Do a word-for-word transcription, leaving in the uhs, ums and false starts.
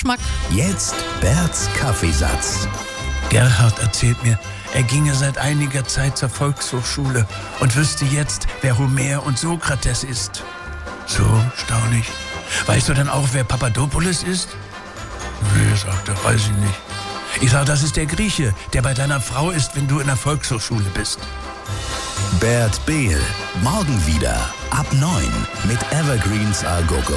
Geschmack. Jetzt Berts Kaffeesatz. Gerhard erzählt mir, er ginge seit einiger Zeit zur Volkshochschule und wüsste jetzt, wer Homer und Sokrates ist. So, staunlich. Weißt du dann auch, wer Papadopoulos ist? Nee, sagt er, weiß ich nicht. Ich sag, das ist der Grieche, der bei deiner Frau ist, wenn du in der Volkshochschule bist. Bert Behl. Morgen wieder ab neun mit Evergreens A Go Go.